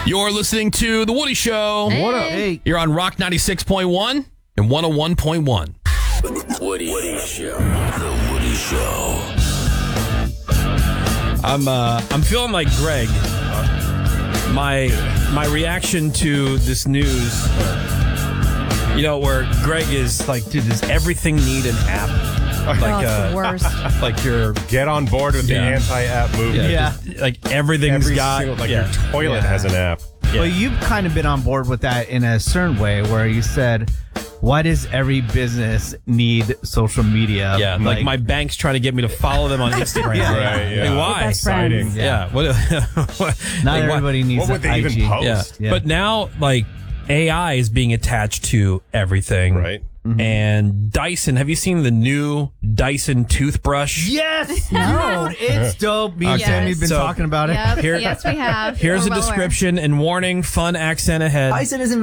You're listening to The Woody Show. Hey. What up? Hey. You're on Rock 96.1 and 101.1. The Woody Show. The Woody Show. I'm feeling like Greg. My reaction to this news, where Greg is like, dude, does everything need an app? It's the worst. Like your Get on board with the anti-app movement. like everything's got your toilet has an app. Well, you've kind of been on board with that in a certain way where you said, why does every business need social media? Yeah, like my bank's trying to get me to follow them on Instagram. Right, yeah. Like, why? Best friends. Yeah. What? Not everybody needs What would an they IG. even post? Yeah. But now, like, AI is being attached to everything. Right. And Dyson, have you seen the new Dyson toothbrush? Yes! No. Dude, it's dope. Me and Yes. Sammy have been So- talking about it. Yep. Here- Yes, we have. Here's We're a well aware. description and warning, fun accent ahead. Dyson is